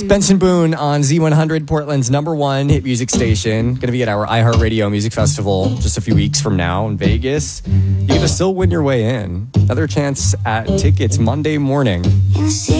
Benson Boone on Z100, Portland's #1 hit music station. Going to be at our iHeartRadio Music Festival just a few weeks from now in Vegas. You get to still win your way in. Another chance at tickets Monday morning.